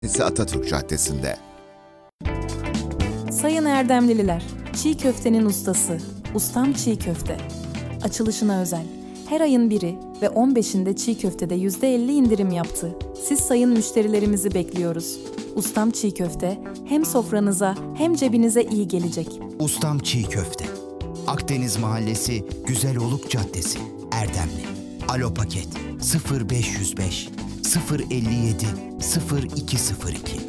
Atatürk Caddesi'nde. Sayın Erdemlililer, çiğ köftenin ustası, Ustam Çiğ Köfte. Açılışına özel. Her ayın 1'i ve 15'inde çiğ köftede %50 indirim yaptı. Siz sayın müşterilerimizi bekliyoruz. Ustam Çiğ Köfte hem sofranıza hem cebinize iyi gelecek. Ustam Çiğ Köfte. Akdeniz Mahallesi, Güzeloluk Caddesi, Erdemli. Alo Paket 0505 057 0202.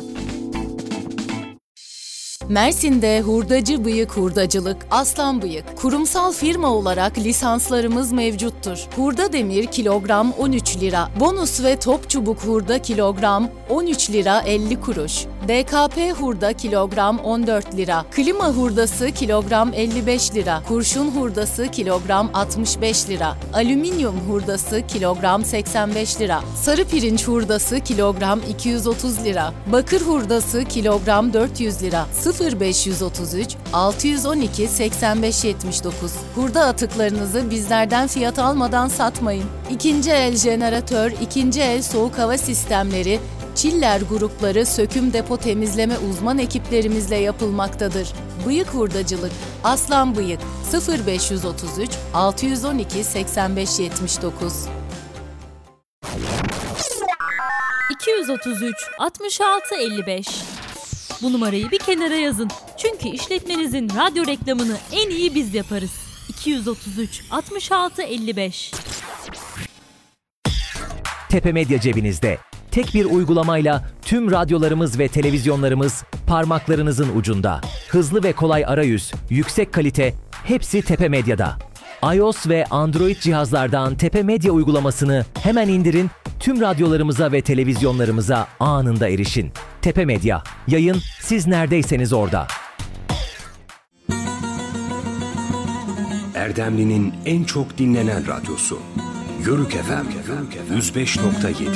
Mersin'de Hurdacı Bıyık Hurdacılık, Aslan Bıyık, kurumsal firma olarak lisanslarımız mevcuttur. Hurda demir kilogram 13 lira, bonus ve top çubuk hurda kilogram 13 lira 50 kuruş, DKP hurda kilogram 14 lira, klima hurdası kilogram 55 lira, kurşun hurdası kilogram 65 lira, alüminyum hurdası kilogram 85 lira, sarı pirinç hurdası kilogram 230 lira, bakır hurdası kilogram 400 lira, 0533 612 8579. Hurda atıklarınızı bizlerden fiyat almadan satmayın. İkinci el jeneratör, ikinci el soğuk hava sistemleri, çiller grupları söküm depo temizleme uzman ekiplerimizle yapılmaktadır. Bıyık hurdacılık, Aslan Bıyık 0533 612 8579. 233 66 55. Bu numarayı bir kenara yazın. Çünkü işletmenizin radyo reklamını en iyi biz yaparız. 233 66 55. Tepe Medya cebinizde. Tek bir uygulamayla tüm radyolarımız ve televizyonlarımız parmaklarınızın ucunda. Hızlı ve kolay arayüz, yüksek kalite, hepsi Tepe Medya'da. iOS ve Android cihazlardan Tepe Medya uygulamasını hemen indirin, tüm radyolarımıza ve televizyonlarımıza anında erişin. Tepe Medya, yayın siz neredeyseniz orada. Erdemli'nin en çok dinlenen radyosu. Yörük FM 105.7